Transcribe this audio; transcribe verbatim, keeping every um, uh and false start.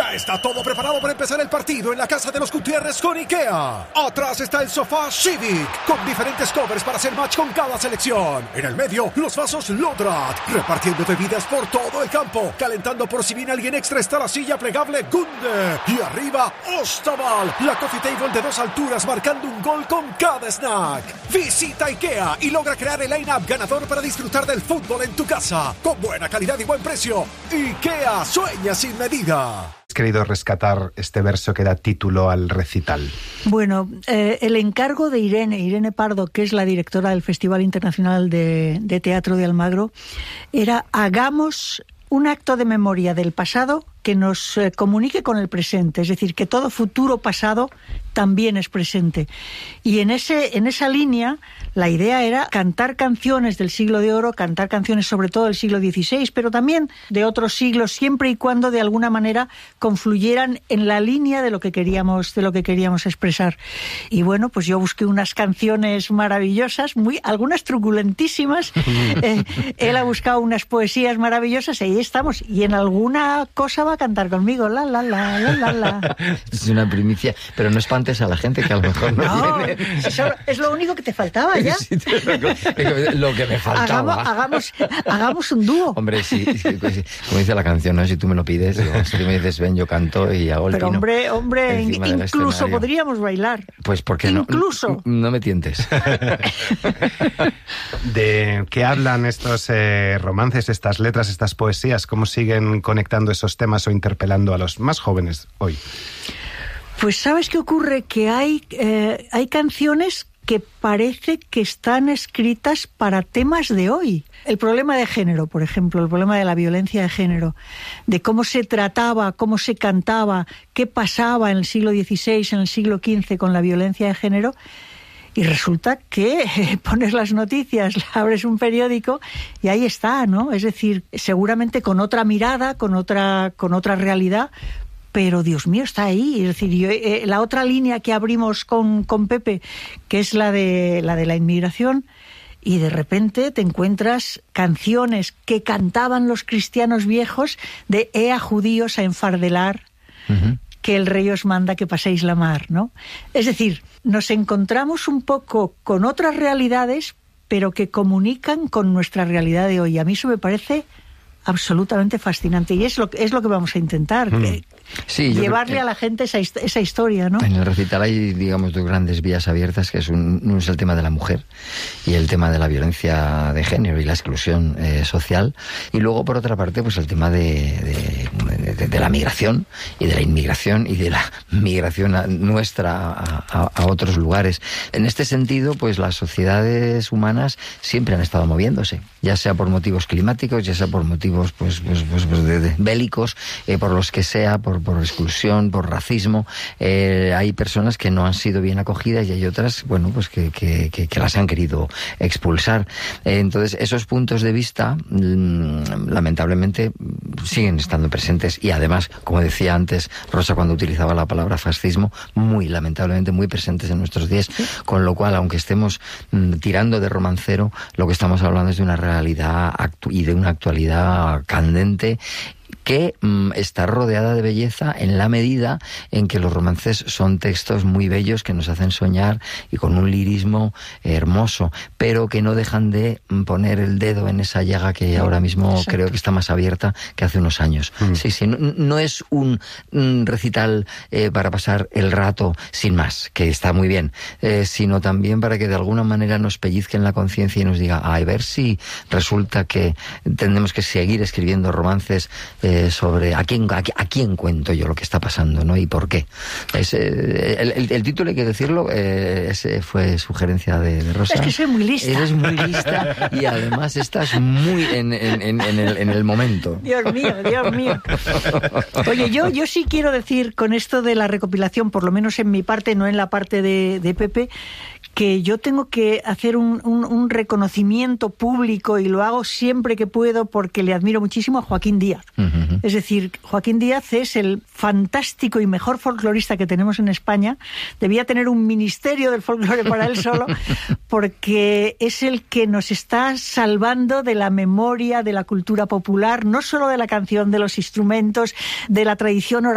Ya está todo preparado para empezar el partido en la casa de los Gutiérrez con IKEA. Atrás está el sofá Civic, con diferentes covers para hacer match con cada selección. En el medio, los vasos Lodrat, repartiendo bebidas por todo el campo. Calentando por si viene alguien extra está la silla plegable Gunde. Y arriba, Ostaval, la coffee table de dos alturas marcando un gol con cada snack. Visita IKEA y logra crear el line-up ganador para disfrutar del fútbol en tu casa. Con buena calidad y buen precio. IKEA sueña sin medida. Has querido rescatar este verso que da título al recital. Bueno, eh, el encargo de Irene, Irene Pardo, que es la directora del Festival Internacional de, de Teatro de Almagro, era hagamos un acto de memoria del pasado que nos eh, comunique con el presente, es decir, que todo futuro pasado también es presente. Y en ese en esa línea, la idea era cantar canciones del siglo de oro, cantar canciones sobre todo del siglo dieciséis, pero también de otros siglos, siempre y cuando de alguna manera confluyeran en la línea de lo que queríamos, de lo que queríamos expresar. Y bueno, pues yo busqué unas canciones maravillosas, muy algunas truculentísimas. eh, él ha buscado unas poesías maravillosas y ahí estamos. Y en alguna cosa va a cantar conmigo, la la la la la la. Es una primicia, pero no espantes a la gente que a lo mejor no, no tiene. Eso es lo único que te faltaba ya. Sí, lo que me faltaba. Hagamos, hagamos, hagamos un dúo. Hombre, sí, sí, como dice la canción, ¿no? Si tú me lo pides, digo, si tú me dices ven, yo canto y hago el Pero pino. hombre, hombre, incluso podríamos bailar. Pues porque no. Incluso. No, no me tientes. ¿De qué hablan estos eh, romances, estas letras, estas poesías? ¿Cómo siguen conectando esos temas o interpelando a los más jóvenes hoy? Pues ¿sabes qué ocurre? Que hay, eh, hay canciones que parece que están escritas para temas de hoy. El problema de género, por ejemplo, el problema de la violencia de género, de cómo se trataba, cómo se cantaba, qué pasaba en el siglo dieciséis, en el siglo quince con la violencia de género. Y resulta que eh, pones las noticias, abres un periódico y ahí está, ¿no? Es decir, seguramente con otra mirada, con otra, con otra realidad, pero Dios mío, está ahí. Es decir, yo, eh, la otra línea que abrimos con, con Pepe, que es la de, la de la inmigración, y de repente te encuentras canciones que cantaban los cristianos viejos de ea judíos a enfardelar, uh-huh. que el rey os manda que paséis la mar, ¿no? Es decir, nos encontramos un poco con otras realidades, pero que comunican con nuestra realidad de hoy. A mí eso me parece absolutamente fascinante y es lo, es lo que vamos a intentar, mm. que, sí, llevarle que, a la gente esa, esa historia, ¿no? En el recital hay, digamos, dos grandes vías abiertas, que es un, uno es el tema de la mujer y el tema de la violencia de género y la exclusión eh, social, y luego, por otra parte, pues el tema de, de, de, de la migración y de la inmigración y de la migración a, nuestra a, a, a otros lugares. En este sentido, pues las sociedades humanas siempre han estado moviéndose, ya sea por motivos climáticos, ya sea por motivos pues, pues, pues, pues de, de bélicos, eh, por los que sea, por, por exclusión, por racismo. Eh, hay personas que no han sido bien acogidas y hay otras, bueno, pues que, que, que, que las han querido expulsar. Eh, entonces, esos puntos de vista, mmm, lamentablemente, siguen estando presentes y además, como decía antes Rosa cuando utilizaba la palabra fascismo, muy lamentablemente muy presentes en nuestros días, con lo cual, aunque estemos mmm, tirando de romancero, lo que estamos hablando es de una realidad actu- y de una actualidad candente que mm, está rodeada de belleza en la medida en que los romances son textos muy bellos que nos hacen soñar y con un lirismo eh, hermoso, pero que no dejan de poner el dedo en esa llaga que ahora mismo Exacto. creo que está más abierta que hace unos años. Mm. Sí, sí, no, no es un, un recital eh, para pasar el rato sin más, que está muy bien, eh, sino también para que de alguna manera nos pellizquen la conciencia y nos diga, a ver si resulta que tenemos que seguir escribiendo romances eh, sobre a quién, a, a quién cuento yo lo que está pasando, ¿no? Y por qué. Es, eh, el, el, el título, hay que decirlo, eh, ese fue sugerencia de, de Rosa. Es que soy muy lista. Eres muy lista y además estás muy en, en, en, en, el, en el momento. Dios mío, Dios mío. Oye, yo, yo sí quiero decir con esto de la recopilación, por lo menos en mi parte, no en la parte de, de Pepe, que yo tengo que hacer un, un, un reconocimiento público y lo hago siempre que puedo porque le admiro muchísimo a Joaquín Díaz. Uh-huh. Es decir, Joaquín Díaz es el fantástico y mejor folclorista que tenemos en España. Debía tener un ministerio del folclore para él solo, porque es el que nos está salvando de la memoria, de la cultura popular, no solo de la canción, de los instrumentos, de la tradición oral.